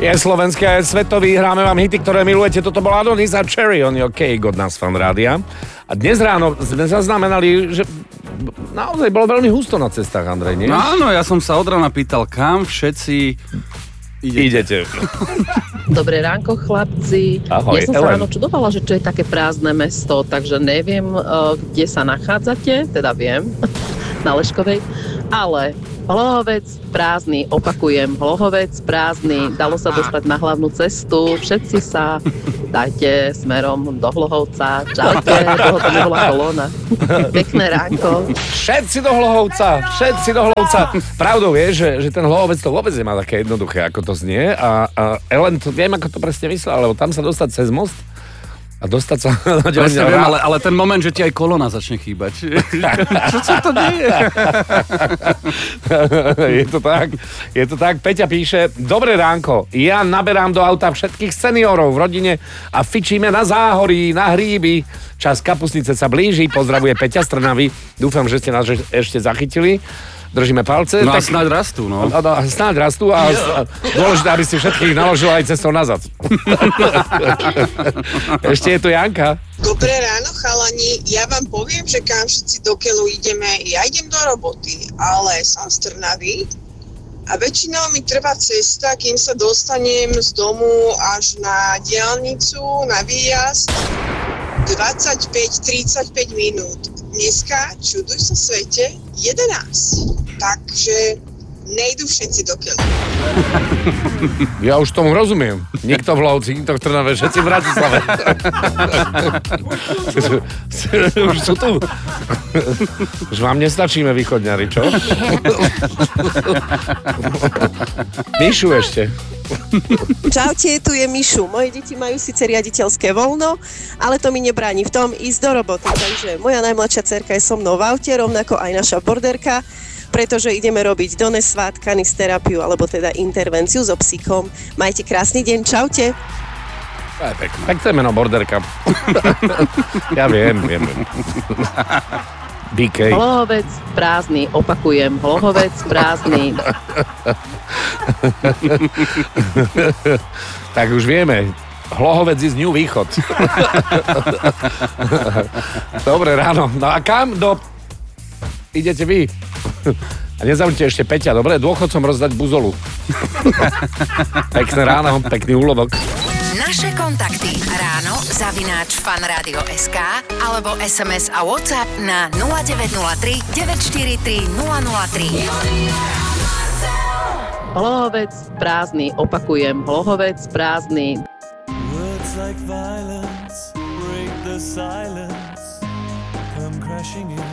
Je slovenský a je svetový, hráme vám hity, ktoré milujete. Toto bol Adonis a Cherry on your cake od nás Fan Rádia. A dnes ráno sme zaznamenali, že naozaj bolo veľmi husto na cestách, Andrej, nie? No áno, ja som sa od rána pýtal, kam všetci idete. Dobré ránko, chlapci. Ahoj, ja som sa ráno čudovala, že čo je také prázdne mesto, takže neviem, kde sa nachádzate, teda viem, na Leškovej, ale Hlohovec prázdny, opakujem, Hlohovec prázdny, dalo sa dostať na hlavnú cestu, všetci sa dajte smerom do Hlohovca, čaute, toho to nebola kolóna. Pekné ránko. Všetci do Hlohovca. Pravdou je, že ten Hlohovec to vôbec nemá také jednoduché, ako to znie a Ellen, viem, ako to presne myslel, lebo tam sa dostať cez most a dostať sa na ďalšie. Viem, ale ten moment, že ti aj kolona začne chýbať. Čo sa to deje? Je to tak. Peťa píše, dobré ránko, ja naberám do auta všetkých seniorov v rodine a fičíme na záhorí, na hríby. Čas kapusnice sa blíži, pozdravuje Peťa z Trnavy. Dúfam, že ste nás ešte zachytili. Držíme palce. No a snáď rastú, no. Snáď rastú a dôležité, aby ste všetkých naložili aj cestou nazad. Ešte je tu Janka. Dobré ráno, chalani. Ja vám poviem, že kam všetci do keľu ideme. Ja idem do roboty, ale som z Trnavy a väčšinou mi trvá cesta, kým sa dostanem z domu až na diaľnicu, na výjazd 25-35 minút. Dneska, čuduj sa svete, 11. Takže nejdu všetci do keľu. Ja už tomu rozumiem. Nikto v Lovci, nikto v Trnave, všetci v Bratislave. Už sú tu. Už vám nestačíme východňari, čo? Mišu ešte. Čaute, tu je Mišu. Moje deti majú síce riaditeľské voľno, ale to mi nebráni v tom ísť do roboty. Takže moja najmladšia dcerka je so mnou v aute, rovnako aj naša borderka, pretože ideme robiť donesvát, kanisterapiu, alebo teda intervenciu so psíkom. Majte krásny deň, čaute. To je pekné. Tak to je meno borderka. Ja viem. BK. Hlohovec prázdny, opakujem, Hlohovec prázdny. Tak už vieme. Hlohovec je z New Východ. Dobré ráno. No a kam idete vy? A nezabudnite ešte Peťa, dobre? Dôchodcom rozdať buzolu. Pekné ráno, pekný úlovok. Naše kontakty ráno@fanradio.sk alebo SMS a WhatsApp na 0903 943 003. Hlohovec prázdny, opakujem, Hlohovec prázdny. Words like violence break the silence, come crashing in.